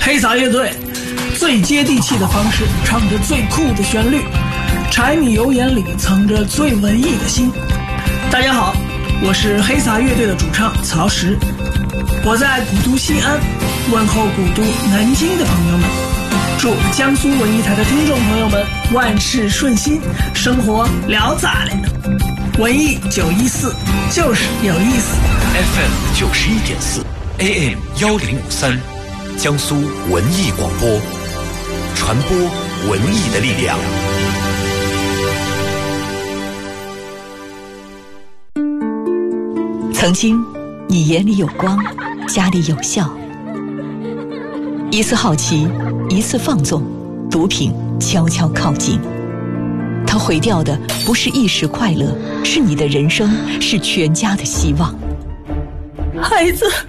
黑撒乐队，最接地气的方式，唱着最酷的旋律，柴米油盐里藏着最文艺的心。大家好，我是黑撒乐队的主唱曹石，我在古都西安问候古都南京的朋友们，祝江苏文艺台的听众朋友们万事顺心，生活聊咋了呢？文艺914就是有意思。 FM 91.4 AM 1053，江苏文艺广播，传播文艺的力量。 曾经你眼里有光，家里有笑，一次好奇，一次放纵，毒品悄悄靠近，它毁掉的不是一时快乐，是你的人生，是全家的希望。 孩子